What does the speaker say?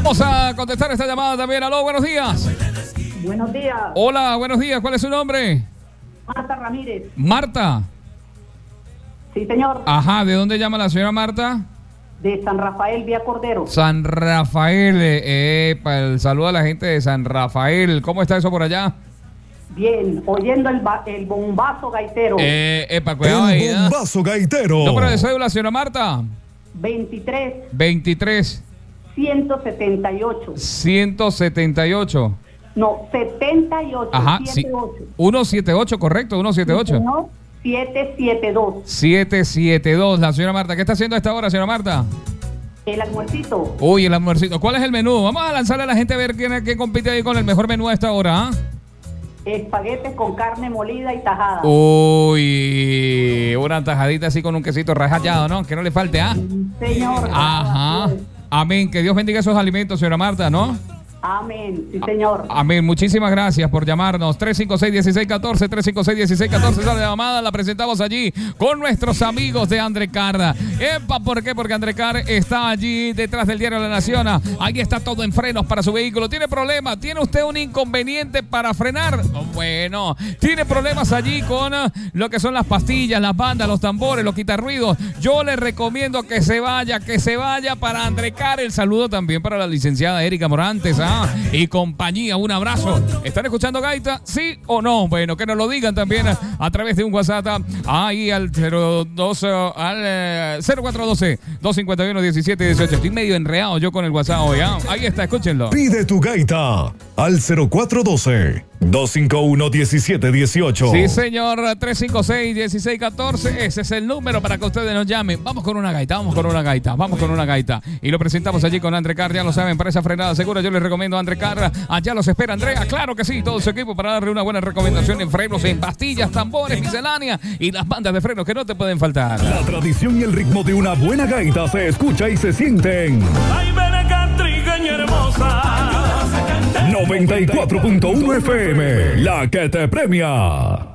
Vamos a contestar esta llamada también. Aló, buenos días. Buenos días. Hola, buenos días. ¿Cuál es su nombre? Marta Ramírez. Marta. Sí, señor. Ajá, ¿de dónde llama la señora Marta? De San Rafael, Vía Cordero. San Rafael. El saludo a la gente de San Rafael. ¿Cómo está eso por allá? Bien, oyendo el bombazo gaitero. Cuidado ahí. El bombazo gaitero. Número de cédula, señora Marta. 23 178. 178. No, 78. Ajá, 78. Sí. 178, correcto, 178. No, 772. 772. La señora Marta, ¿qué está haciendo a esta hora, señora Marta? El almuercito. Uy, el almuercito. ¿Cuál es el menú? Vamos a lanzarle a la gente a ver quién compite ahí con el mejor menú a esta hora, ¿ah? Espaguetes con carne molida y tajada. Uy, una tajadita así con un quesito rajado, ¿no? Que no le falte, ¿ah? Señor. Ajá. Amén. Que Dios bendiga esos alimentos, señora Marta, ¿no? Amén, sí, señor. Amén. Muchísimas gracias por llamarnos. 356-1614, 356-1614. Esa llamada la presentamos allí con nuestros amigos de Andrecar. Epa, ¿por qué? Porque Andrecar está allí detrás del diario La Nación. Ahí está todo en frenos para su vehículo. ¿Tiene problemas? ¿Tiene usted un inconveniente para frenar? Bueno, ¿tiene problemas allí con lo que son las pastillas, las bandas, los tambores, los quitarruidos? Yo le recomiendo que se vaya para Andrecar. El saludo también para la licenciada Erika Morantes, y compañía, un abrazo. ¿Están escuchando gaita? ¿Sí o no? Bueno, que nos lo digan también a través de un WhatsApp ahí al 0412-251-1718. Estoy medio enredado yo con el WhatsApp hoy, ahí está, escúchenlo. Pide tu gaita al 0412-251-1718. Sí, señor, 356-1614. Ese es el número para que ustedes nos llamen. Vamos con una gaita. Y lo presentamos allí con Andrecar, ya lo saben, para esa frenada segura. Yo les recomiendo Andrecar. Allá los espera Andrea, claro que sí, todo su equipo para darle una buena recomendación en frenos, en pastillas, tambores, miscelánea y las bandas de frenos que no te pueden faltar. La tradición y el ritmo de una buena gaita se escucha y se sienten. Ay, ven trigueña hermosa. 94.1 FM, la que te premia.